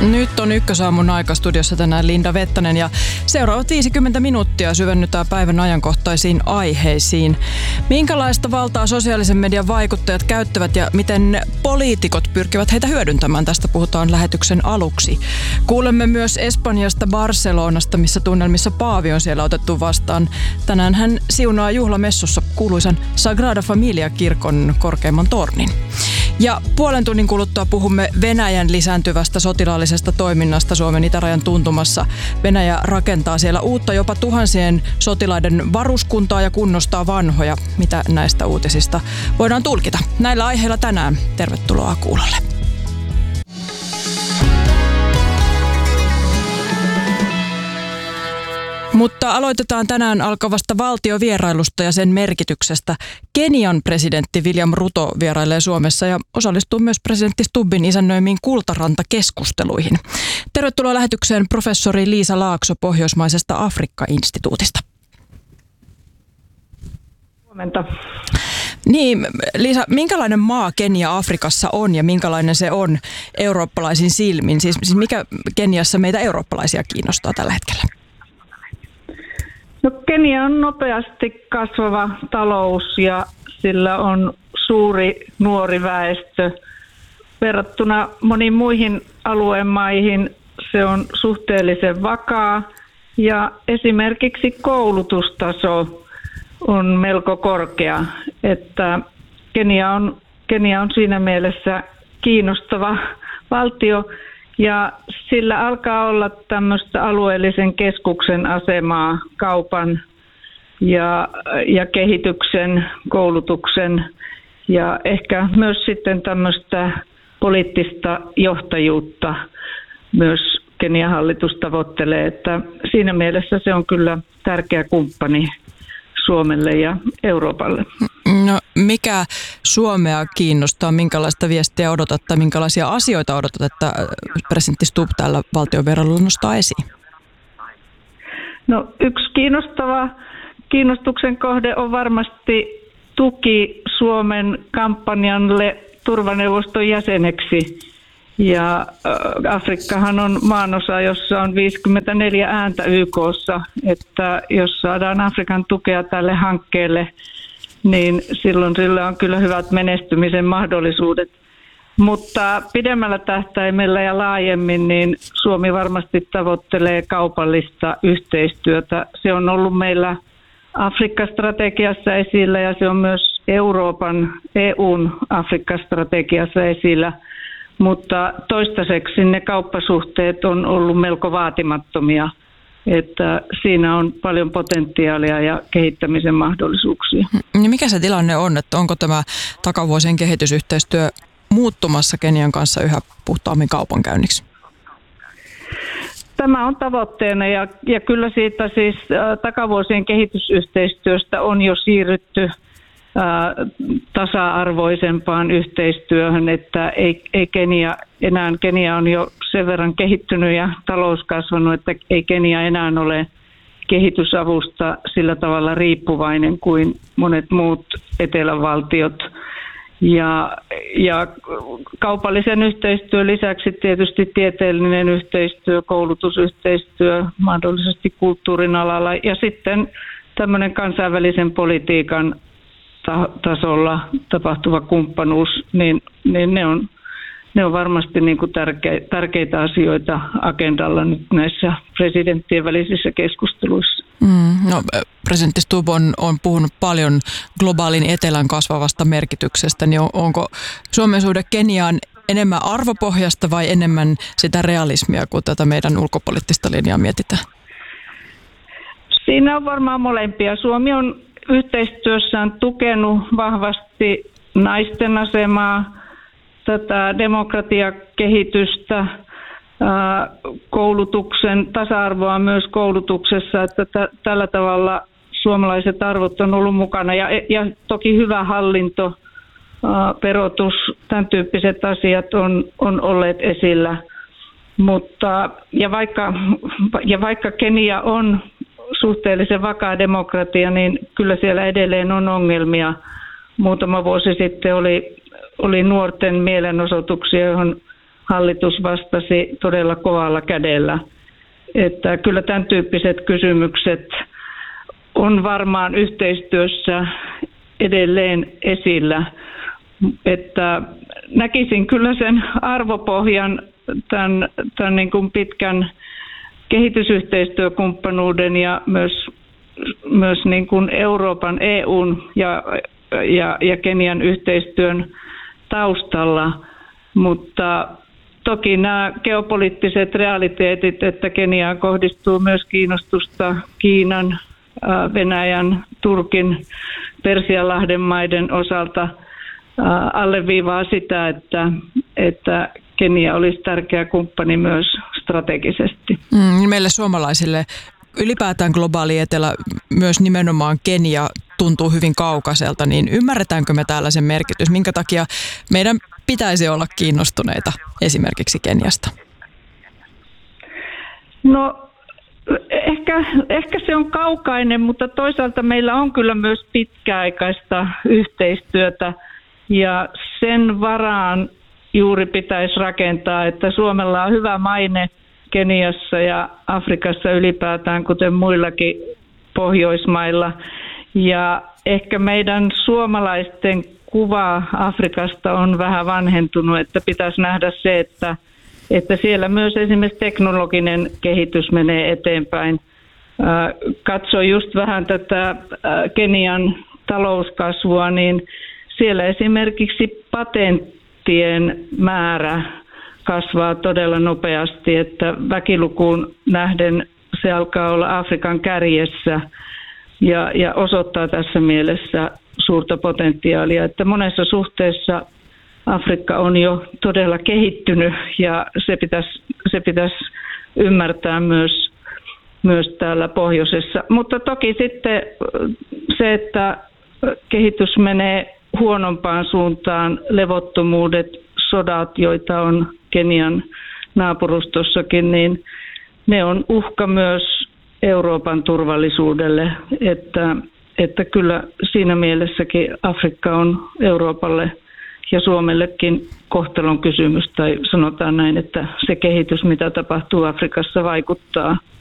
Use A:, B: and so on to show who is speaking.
A: Nyt on Ykkösaamun aika studiossa tänään Linda Vettanen ja seuraavat 50 minuuttia syvennytään päivän ajankohtaisiin aiheisiin. Minkälaista valtaa sosiaalisen median vaikuttajat käyttävät ja miten poliitikot pyrkivät heitä hyödyntämään? Tästä puhutaan lähetyksen aluksi. Kuulemme myös Espanjasta Barcelonasta, missä tunnelmissa Paavi on siellä otettu vastaan. Tänään hän siunaa juhlamessussa kuuluisan Sagrada Familia-kirkon korkeimman tornin. Ja puolen tunnin kuluttua puhumme Venäjän lisääntyvästä sotilaallisesta toiminnasta Suomen itärajan tuntumassa. Venäjä rakentaa siellä uutta jopa tuhansien sotilaiden varuskuntaa ja kunnostaa vanhoja. Mitä näistä uutisista voidaan tulkita? Näillä aiheilla tänään. Tervetuloa kuulolle. Mutta aloitetaan tänään alkavasta valtiovierailusta ja sen merkityksestä. Kenian presidentti William Ruto vierailee Suomessa ja osallistuu myös presidentti Stubbin isännöimiin Kultaranta-keskusteluihin. Tervetuloa lähetykseen professori Liisa Laakso Pohjoismaisesta Afrikka-instituutista.
B: Huomenta.
A: Niin, Liisa, minkälainen maa Kenia Afrikassa on ja minkälainen se on eurooppalaisin silmin? Siis mikä Keniassa meitä eurooppalaisia kiinnostaa tällä hetkellä?
B: No, Kenia on nopeasti kasvava talous ja sillä on suuri nuori väestö. Verrattuna moniin muihin alueen maihin se on suhteellisen vakaa ja esimerkiksi koulutustaso on melko korkea. Että Kenia on siinä mielessä kiinnostava valtio ja sillä alkaa olla tämmöistä alueellisen keskuksen asemaa kaupan ja kehityksen, koulutuksen ja ehkä myös sitten tämmöistä poliittista johtajuutta myös Kenian hallitus tavoittelee, että siinä mielessä se on kyllä tärkeä kumppani Suomelle ja Euroopalle.
A: No, mikä Suomea kiinnostaa? Minkälaista viestiä odotat tai minkälaisia asioita odotat, että presidentti Stubb täällä valtionvierailulla nostaa esiin?
B: No, yksi kiinnostuksen kohde on varmasti tuki Suomen kampanjalle turvaneuvoston jäseneksi. Ja Afrikkahan on maanosa, jossa on 54 ääntä YK:ssa, että jos saadaan Afrikan tukea tälle hankkeelle, niin silloin sillä on kyllä hyvät menestymisen mahdollisuudet. Mutta pidemmällä tähtäimellä ja laajemmin, niin Suomi varmasti tavoittelee kaupallista yhteistyötä. Se on ollut meillä Afrikka-strategiassa esillä ja se on myös EUn Afrikka-strategiassa esillä. Mutta toistaiseksi ne kauppasuhteet on ollut melko vaatimattomia, että siinä on paljon potentiaalia ja kehittämisen mahdollisuuksia.
A: Ja mikä se tilanne on, että onko tämä takavuosien kehitysyhteistyö muuttumassa Kenian kanssa yhä puhtaammin kaupankäynniksi?
B: Tämä on tavoitteena ja kyllä siitä siis takavuosien kehitysyhteistyöstä on jo siirrytty tasa-arvoisempaan yhteistyöhön, että ei Kenia on jo sen verran kehittynyt ja talous kasvanut, että ei Kenia enää ole kehitysavusta sillä tavalla riippuvainen kuin monet muut etelävaltiot. Ja kaupallisen yhteistyön lisäksi tietysti tieteellinen yhteistyö, koulutusyhteistyö, mahdollisesti kulttuurin alalla ja sitten tämmöinen kansainvälisen politiikan tasolla tapahtuva kumppanuus, niin ne on varmasti niin kuin tärkeitä asioita agendalla nyt näissä presidenttien välisissä keskusteluissa.
A: No, presidentti Stubb on puhunut paljon globaalin etelän kasvavasta merkityksestä, niin onko Suomen suhde Keniaan enemmän arvopohjasta vai enemmän sitä realismia, kun tätä meidän ulkopoliittista linjaa mietitään?
B: Siinä on varmaan molempia. Suomi on yhteistyössään tukenut vahvasti naisten asemaa, tätä demokratiakehitystä, koulutuksen tasa-arvoa myös koulutuksessa, että tällä tavalla suomalaiset arvot on ollut mukana ja toki hyvä hallinto, verotus, tämän tyyppiset asiat on olleet esillä. Mutta vaikka Kenia on suhteellisen vakaa demokratia, niin kyllä siellä edelleen on ongelmia. Muutama vuosi sitten oli nuorten mielenosoituksia, johon hallitus vastasi todella kovalla kädellä. Että kyllä tämän tyyppiset kysymykset on varmaan yhteistyössä edelleen esillä. Että näkisin kyllä sen arvopohjan tämän niin kuin pitkän kehitysyhteistyökumppanuuden ja myös niin kuin Euroopan, EUn ja Kenian yhteistyön taustalla, mutta toki nämä geopoliittiset realiteetit, että Keniaan kohdistuu myös kiinnostusta Kiinan, Venäjän, Turkin, Persianlahden maiden osalta alleviivaa sitä, että Kenia olisi tärkeä kumppani myös strategisesti.
A: Meille suomalaisille ylipäätään globaali etelä, myös nimenomaan Kenia tuntuu hyvin kaukaiselta, niin ymmärretäänkö me täällä sen merkitys? Minkä takia meidän pitäisi olla kiinnostuneita esimerkiksi Keniasta?
B: No ehkä se on kaukainen, mutta toisaalta meillä on kyllä myös pitkäaikaista yhteistyötä ja sen varaan juuri pitäisi rakentaa, että Suomella on hyvä maine Keniassa ja Afrikassa ylipäätään, kuten muillakin Pohjoismailla. Ja ehkä meidän suomalaisten kuva Afrikasta on vähän vanhentunut, että pitäisi nähdä se, että siellä myös esimerkiksi teknologinen kehitys menee eteenpäin. Katsoin just vähän tätä Kenian talouskasvua, niin siellä esimerkiksi patenttien määrä kasvaa todella nopeasti, että väkilukuun nähden se alkaa olla Afrikan kärjessä ja osoittaa tässä mielessä suurta potentiaalia, että monessa suhteessa Afrikka on jo todella kehittynyt ja se pitäisi ymmärtää myös täällä pohjoisessa. Mutta toki sitten se, että kehitys menee huonompaan suuntaan, levottomuudet, sodat, joita on Kenian naapurustossakin, niin ne on uhka myös Euroopan turvallisuudelle, että kyllä siinä mielessäkin Afrikka on Euroopalle ja Suomellekin kohtalon kysymys, tai sanotaan näin, että se kehitys, mitä tapahtuu Afrikassa, vaikuttaa